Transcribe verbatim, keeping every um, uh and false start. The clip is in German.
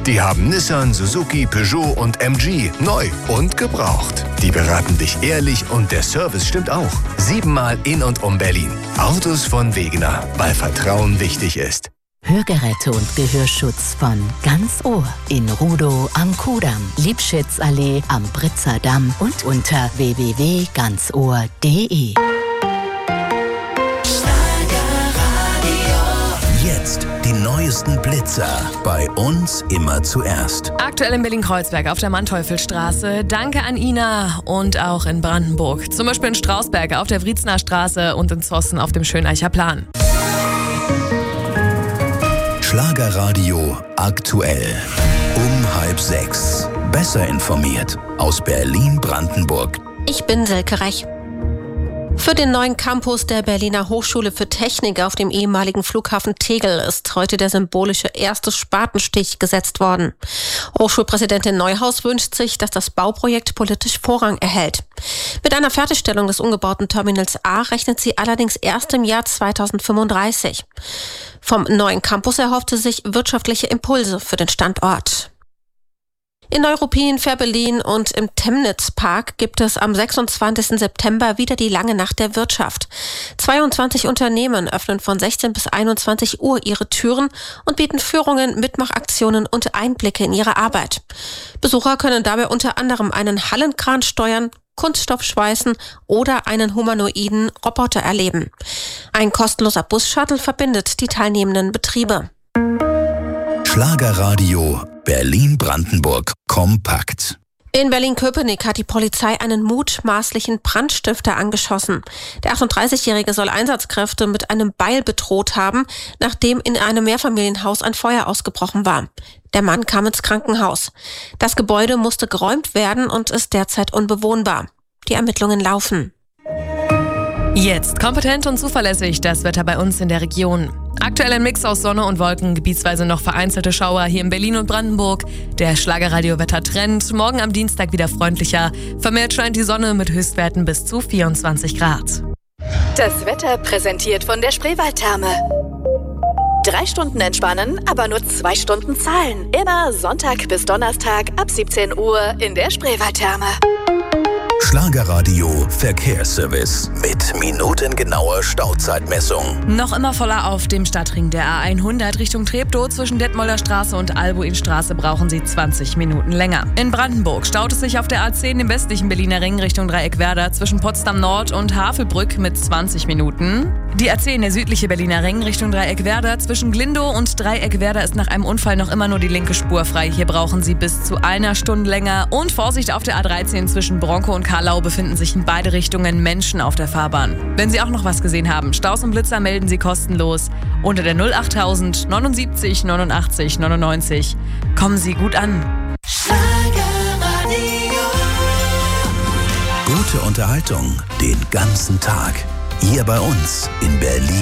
Die haben Nissan, Suzuki, Peugeot und M G neu und gebraucht. Die beraten dich ehrlich und der Service stimmt auch. Siebenmal in und um Berlin. Autos von Wegener, weil Vertrauen wichtig ist. Hörgeräte und Gehörschutz von Ganz Ohr in Rudow am Kudamm, Liebschitzallee am Britzer Damm und unter w w w punkt ganz ohr punkt d e. Jetzt die neuesten Blitzer. Bei uns immer zuerst. Aktuell in Berlin-Kreuzberg auf der Manteuffelstraße. Danke an Ina. Und auch in Brandenburg. Zum Beispiel in Strausberg auf der Wriezener Straße und in Zossen auf dem Schöneicher Plan. Schlagerradio aktuell. Um halb sechs. Besser informiert aus Berlin-Brandenburg. Ich bin Silke Rech. Für den neuen Campus der Berliner Hochschule für Technik auf dem ehemaligen Flughafen Tegel ist heute der symbolische erste Spatenstich gesetzt worden. Hochschulpräsidentin Neuhaus wünscht sich, dass das Bauprojekt politisch Vorrang erhält. Mit einer Fertigstellung des umgebauten Terminals A rechnet sie allerdings erst im Jahr zweitausendfünfunddreißig. Vom neuen Campus erhoffte sich wirtschaftliche Impulse für den Standort. In European Fair Berlin und im Temnitz Park gibt es am sechsundzwanzigsten September wieder die lange Nacht der Wirtschaft. zweiundzwanzig Unternehmen öffnen von sechzehn bis einundzwanzig Uhr ihre Türen und bieten Führungen, Mitmachaktionen und Einblicke in ihre Arbeit. Besucher können dabei unter anderem einen Hallenkran steuern, Kunststoff schweißen oder einen humanoiden Roboter erleben. Ein kostenloser Bus-Shuttle verbindet die teilnehmenden Betriebe. Schlagerradio Berlin-Brandenburg kompakt. In Berlin-Köpenick hat die Polizei einen mutmaßlichen Brandstifter angeschossen. Der achtunddreißigjährige soll Einsatzkräfte mit einem Beil bedroht haben, nachdem in einem Mehrfamilienhaus ein Feuer ausgebrochen war. Der Mann kam ins Krankenhaus. Das Gebäude musste geräumt werden und ist derzeit unbewohnbar. Die Ermittlungen laufen. Jetzt kompetent und zuverlässig das Wetter bei uns in der Region. Aktuell ein Mix aus Sonne und Wolken, gebietsweise noch vereinzelte Schauer hier in Berlin und Brandenburg. Der Schlagerradio-Wetter-Trend, morgen am Dienstag wieder freundlicher. Vermehrt scheint die Sonne mit Höchstwerten bis zu vierundzwanzig Grad. Das Wetter präsentiert von der Spreewaldtherme. Drei Stunden entspannen, aber nur zwei Stunden zahlen. Immer Sonntag bis Donnerstag ab siebzehn Uhr in der Spreewaldtherme. Schlagerradio Verkehrsservice mit minutengenauer Stauzeitmessung. Noch immer voller auf dem Stadtring der A hundert Richtung Treptow. Zwischen Detmolder Straße und Albuinstraße brauchen Sie zwanzig Minuten länger. In Brandenburg staut es sich auf der A zehn im westlichen Berliner Ring Richtung Dreieckwerder zwischen Potsdam Nord und Havelbrück mit zwanzig Minuten. Die A zehn, der südliche Berliner Ring Richtung Dreieckwerder zwischen Glindow und Dreieckwerder ist nach einem Unfall noch immer nur die linke Spur frei. Hier brauchen Sie bis zu einer Stunde länger. Und Vorsicht auf der A dreizehn zwischen Bronco und Karlau befinden sich in beide Richtungen Menschen auf der Fahrbahn. Wenn Sie auch noch was gesehen haben, Staus und Blitzer melden Sie kostenlos unter der null achttausend neunundsiebzig neunundachtzig neunundneunzig. Kommen Sie gut an. Gute Unterhaltung den ganzen Tag. Hier bei uns in Berlin.